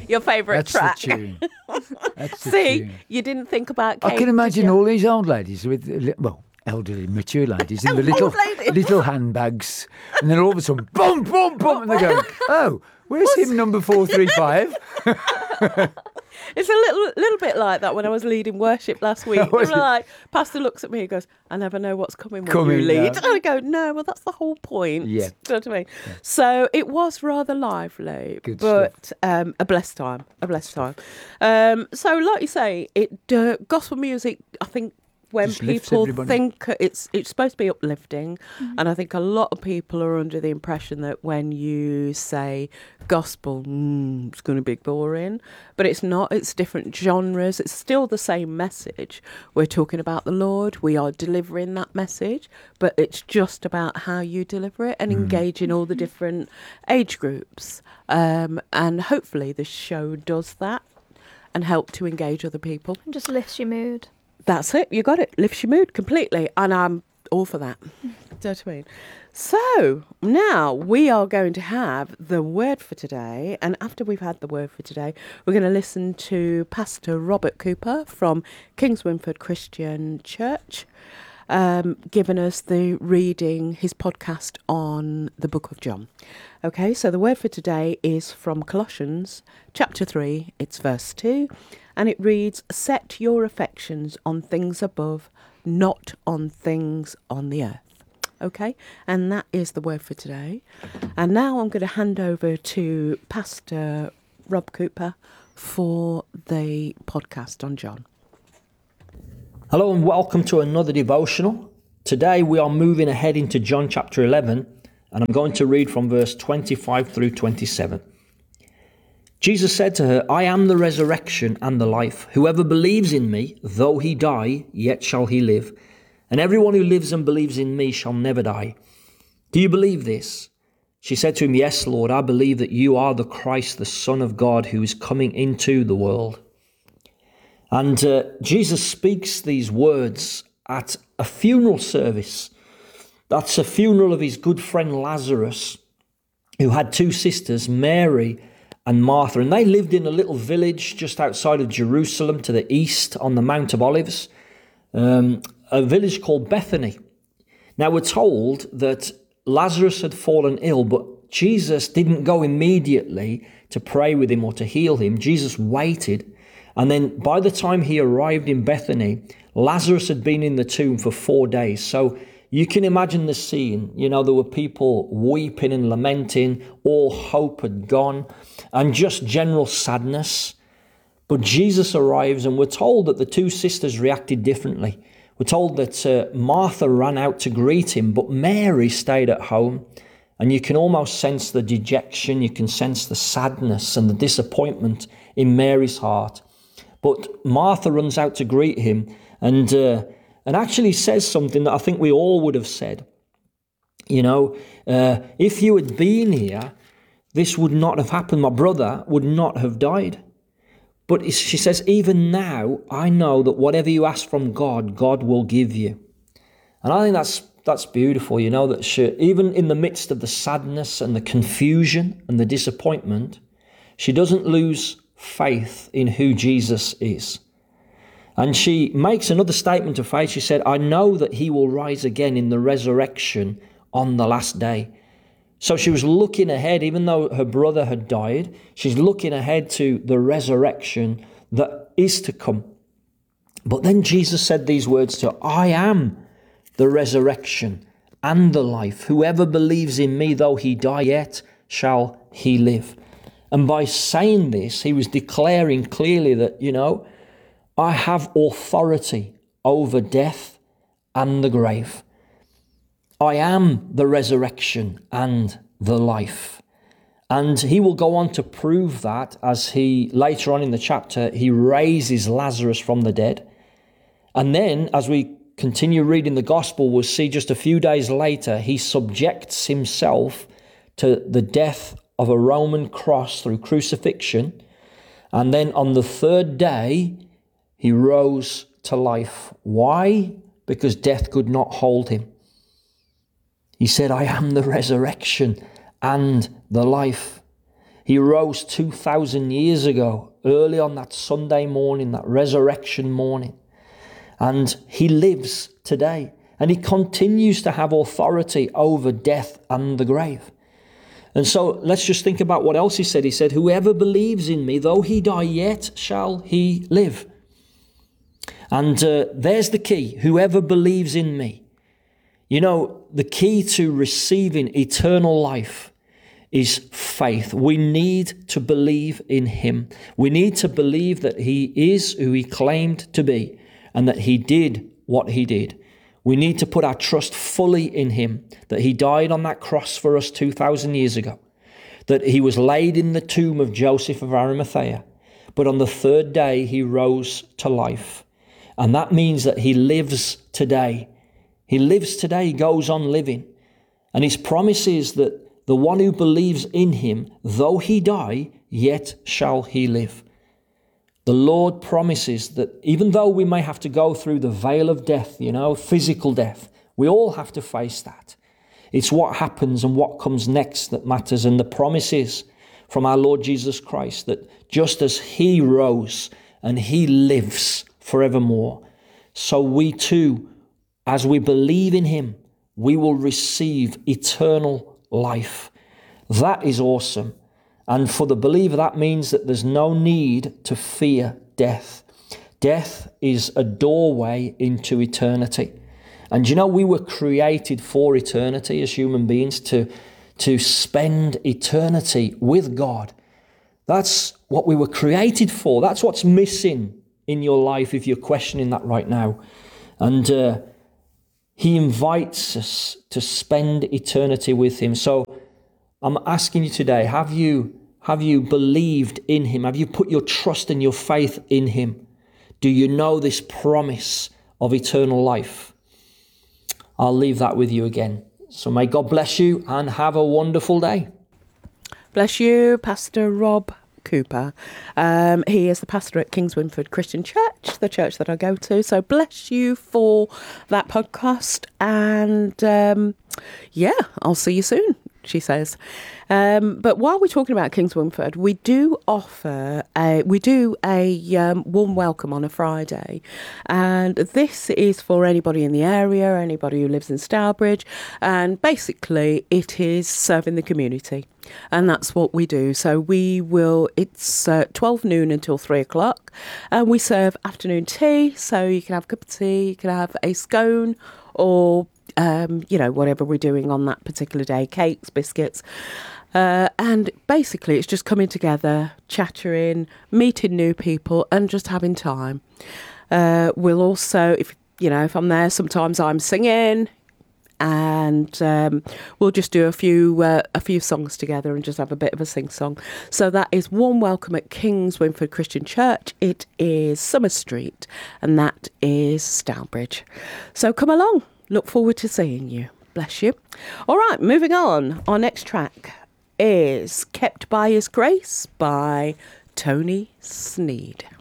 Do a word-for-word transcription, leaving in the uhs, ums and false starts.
your favourite That's track. the tune. That's the See, tune. you didn't think about I Kate, can did imagine you? all these old ladies with, li- well, elderly, mature ladies in the Old little ladies. little handbags. And then all of a sudden, boom, boom, boom, and they go, oh, where's him number four three five? It's a little little bit like that when I was leading worship last week. They were Was it? like, Pastor looks at me and goes, I never know what's coming when Coming you lead. now. And I go, no, well, that's the whole point. Yeah. Do you know what I mean? So it was rather lively, Good but um, a blessed time, a blessed time. Um, so like you say, it uh, gospel music, I think, when Just lifts people everybody. think it's it's supposed to be uplifting, and I think a lot of people are under the impression that when you say gospel, mm, it's going to be boring, but it's not. It's different genres. It's still the same message. We're talking about the Lord. We are delivering that message, but it's just about how you deliver it and engaging all the different age groups. Um, and hopefully, this show does that and help to engage other people. And just lifts your mood. That's it. You got it. Lifts your mood completely. And I'm all for that. Do you know what I mean? So now we are going to have the word for today. And after we've had the word for today, we're going to listen to Pastor Robert Cooper from Kings Winford Christian Church, um, giving us the reading, his podcast on the book of John. Okay, so the word for today is from Colossians chapter three. It's verse two. And it reads, set your affections on things above, not on things on the earth. Okay, and that is the word for today. And now I'm going to hand over to Pastor Rob Cooper for the podcast on John. Hello and welcome to another devotional. Today we are moving ahead into John chapter eleven, and I'm going to read from verse twenty-five through twenty-seven. Jesus said to her, I am the resurrection and the life. Whoever believes in me, though he die, yet shall he live. And everyone who lives and believes in me shall never die. Do you believe this? She said to him, yes, Lord, I believe that you are the Christ, the Son of God, who is coming into the world. And uh, Jesus speaks these words at a funeral service. That's a funeral of his good friend Lazarus, who had two sisters, Mary and Martha, and they lived in a little village just outside of Jerusalem to the east on the Mount of Olives, um, a village called Bethany. Now we're told that Lazarus had fallen ill, but Jesus didn't go immediately to pray with him or to heal him. Jesus waited, and then by the time he arrived in Bethany, Lazarus had been in the tomb for four days. So you can imagine the scene. You know, there were people weeping and lamenting, all hope had gone, and just general sadness. But Jesus arrives, and we're told that the two sisters reacted differently. We're told that uh, Martha ran out to greet him, but Mary stayed at home. And you can almost sense the dejection, you can sense the sadness and the disappointment in Mary's heart. But Martha runs out to greet him and uh, and actually says something that I think we all would have said. You know, uh, if you had been here, this would not have happened. My brother would not have died. But she says, even now, I know that whatever you ask from God, God will give you. And I think that's that's beautiful, you know, that she, even in the midst of the sadness and the confusion and the disappointment, she doesn't lose faith in who Jesus is. And she makes another statement of faith. She said, I know that he will rise again in the resurrection on the last day. So she was looking ahead, even though her brother had died, she's looking ahead to the resurrection that is to come. But then Jesus said these words to her, I am the resurrection and the life. Whoever believes in me, though he die, yet shall he live. And by saying this, he was declaring clearly that, you know, I have authority over death and the grave. I am the resurrection and the life. And he will go on to prove that as he, later on in the chapter, he raises Lazarus from the dead. And then, as we continue reading the gospel, we'll see just a few days later, he subjects himself to the death of a Roman cross through crucifixion. And then on the third day, he rose to life. Why? Because death could not hold him. He said, I am the resurrection and the life. He rose two thousand years ago, early on that Sunday morning, that resurrection morning. And he lives today. And he continues to have authority over death and the grave. And so let's just think about what else he said. He said, whoever believes in me, though he die, yet shall he live. And uh, there's the key. Whoever believes in me. You know, the key to receiving eternal life is faith. We need to believe in him. We need to believe that he is who he claimed to be and that he did what he did. We need to put our trust fully in him, that he died on that cross for us two thousand years ago, that he was laid in the tomb of Joseph of Arimathea, but on the third day he rose to life. And that means that he lives today. He lives today, he goes on living. And his promise is that the one who believes in him, though he die, yet shall he live. The Lord promises that even though we may have to go through the veil of death, you know, physical death, we all have to face that. It's what happens and what comes next that matters. And the promise is from our Lord Jesus Christ that just as he rose and he lives forevermore, so we too, as we believe in him, we will receive eternal life. That is awesome. And for the believer, that means that there's no need to fear death. Death is a doorway into eternity. And you know, we were created for eternity as human beings, to, to spend eternity with God. That's what we were created for. That's what's missing in your life if you're questioning that right now. And uh, he invites us to spend eternity with him. So I'm asking you today, have you have you believed in him? Have you put your trust and your faith in him? Do you know this promise of eternal life? I'll leave that with you again. So may God bless you and have a wonderful day. Bless you, Pastor Rob Cooper. Um, he is the pastor at Kings Winford Christian Church, the church that I go to. So bless you for that podcast. And um, yeah, I'll see you soon, she says. Um, but while we're talking about Kings Winford, we do offer a, we do a um, warm welcome on a Friday. And this is for anybody in the area, anybody who lives in Stourbridge. And basically it is serving the community. And that's what we do. So we will, it's uh, twelve noon until three o'clock. And we serve afternoon tea. So you can have a cup of tea, you can have a scone or, um, you know, whatever we're doing on that particular day, cakes, biscuits. Uh, and basically it's just coming together, chattering, meeting new people and just having time. Uh, we'll also, if you know, if I'm there, sometimes I'm singing. And um, we'll just do a few uh, a few songs together and just have a bit of a sing-song. So that is Warm Welcome at Kings Winford Christian Church. It is Summer Street, and that is Stourbridge. So come along. Look forward to seeing you. Bless you. All right, moving on. Our next track is Kept by His Grace by Tony Sneed.